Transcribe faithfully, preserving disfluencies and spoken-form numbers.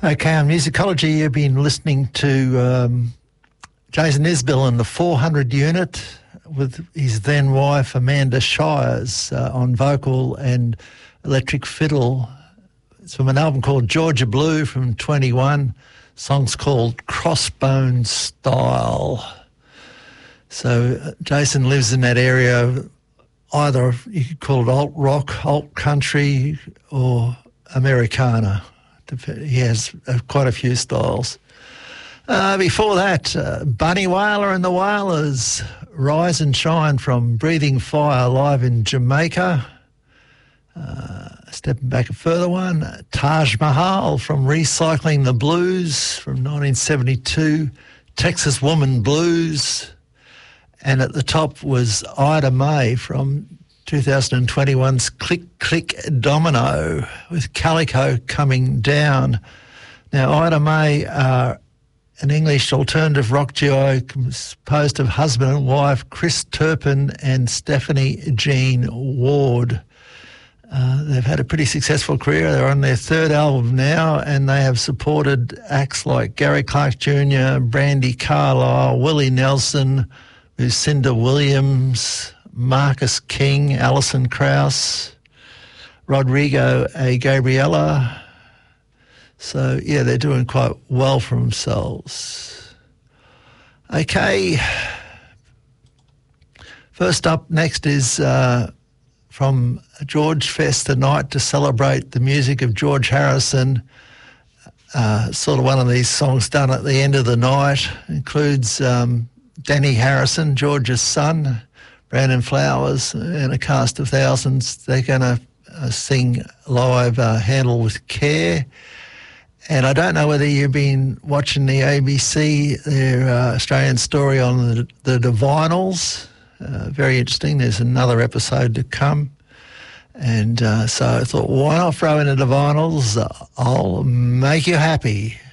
Okay, on Musicology, you've been listening to um, Jason Isbell and the four hundred unit with his then wife Amanda Shires uh, on vocal and electric fiddle. It's from an album called Georgia Blue from twenty-one. Song's called Crossbone Style. So uh, Jason lives in that area, either you could call it alt rock, alt country, or Americana. He has uh, quite a few styles. Uh, before that, uh, Bunny Wailer and the Wailers, Rise and Shine from Breathing Fire live in Jamaica. Uh, stepping back a further one, Taj Mahal from Recycling the Blues from nineteen seventy-two, Texas Woman Blues. And at the top was Ida May from two thousand twenty-one's Click Click Domino with Calico Coming Down. Now, Ida May are an English alternative rock duo composed of husband and wife Chris Turpin and Stephanie Jean Ward. Uh, they've had a pretty successful career. They're on their third album now, and they have supported acts like Gary Clark Junior, Brandy Carlisle, Willie Nelson, Lucinda Williams, Marcus King, Alison Krauss, Rodrigo A. Gabriela. So, yeah, they're doing quite well for themselves. Okay. First up next is uh, from George Fest tonight to celebrate the music of George Harrison. Uh, sort of one of these songs done at the end of the night. Includes um, Danny Harrison, George's son, Brandon Flowers, and a cast of thousands. They're going to uh, sing live uh, Handle with Care. And I don't know whether you've been watching the A B C, their uh, Australian story on the, the Divinyls. Uh, very interesting. There's another episode to come. And uh, so I thought, why not throw in the Divinyls? Uh, I'll make you happy.